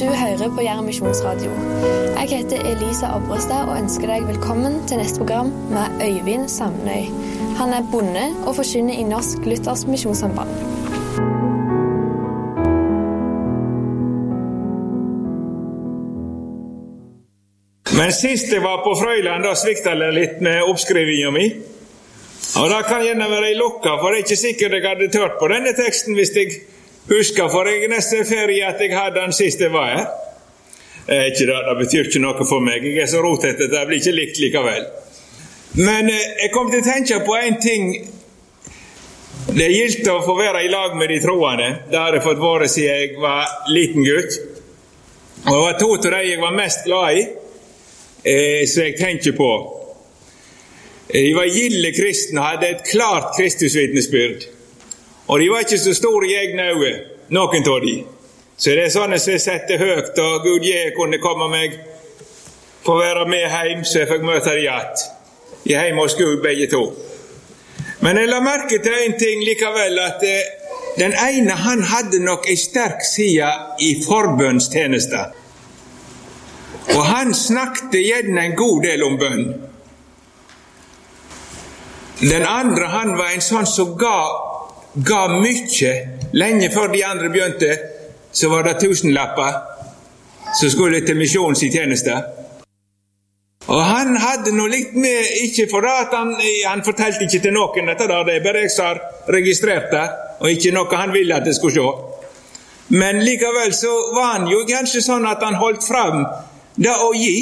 Du hører på Jæren Misjonsradio. Jeg heter Elisa Obrestad og ønsker deg velkommen til neste program med Øyvind Samnøy. Han er bonde og forkynner i Norsk Luthersk Misjonssamband. Men sist jeg var på Frøyland, da sviktet det litt med oppskrivingen min. Og det kan gjerne være i lukka, for det er ikke sikkert jeg hadde tørt på denne teksten hvis jeg husker, for jeg nesten ferie at jeg hadde den sist jeg var her. Ikke det betyr ikke noe for meg. Jeg er så rotet at det blir ikke likt likevel. Men jeg kom til å tenke på en ting. Det er gildt å få være i lag med de troende. Det har jeg fått være siden jeg var liten gutt. Og det var to til de jeg var mest glad i. Så jeg tenker på. De var gilde kristne og hadde et klart Kristusvitnesbyrd. Og de var ikke så store i egne øyne, noen av de. Så det er sånne som jeg setter høyt, og Gud jeg kunne komme meg få være med hjem, så jeg fikk møte de igjen. Jeg er hjemme hos Gud begge to. Men jeg la merke til en ting likevel, at den ene han hadde nok en sterk side i forbønnstjeneste. Og han snakket gjerne en god del om bønn. Den andre, han var en sånn som ga mye. Lenge før de andre begynte, så var det 1000-lapper som skulle til misjons i tjeneste. Og han hadde noe litt med, ikke for at han fortalte ikke til noen dette der, det er bare jeg som har registrert det, og ikke noe han ville at det skulle se. Men likevel så var han jo kanskje sånn at han holdt frem det å gi.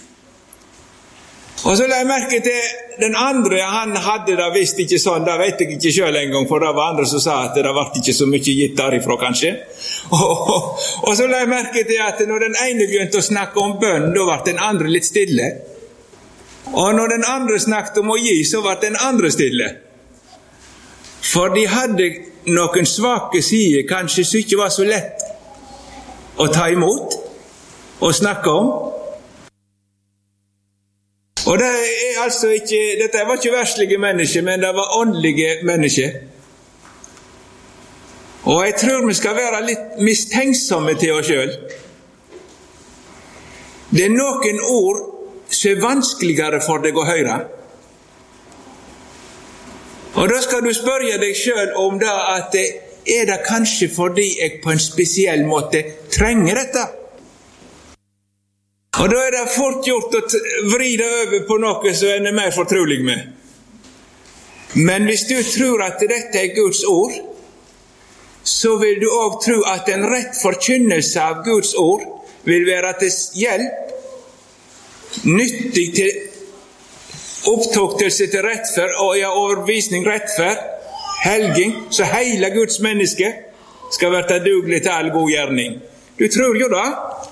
Og så la jeg merke til den andre, han hadde det visst ikke sånn, det vet jeg ikke selv en gang, for det var andre som sa at det var ikke så mye gitt derifra kanskje. Og så la jeg merke til at når den ene begynte å snakke om bønn, da var den andre litt stille. Og når den andre snakket om å gi, så var den andre stille. For de hadde noen svake sider, kanskje som ikke var så lett å ta imot og snakke om. Og det er altså ikke, dette var ikke verslige mennesker, men det var åndelige mennesker. Og jeg tror vi skal være litt mistenksomme til oss selv. Det er noen ord som er vanskeligere for deg å høre. Og da skal du spørre deg selv om det at er det kanskje fordi jeg på en spesiell måte trenger dette? Og da er det fort gjort å vri det over på noe som en er mer fortrolig med. Men hvis du tror at dette er Guds ord, så vil du også tro at en rett forkynnelse av Guds ord vil være til hjelp, nyttig til opptuktelse til rettferd, og overbevisning rettferd, helging, så hele Guds menneske skal være dugelig til all god gjerning. Du tror jo da?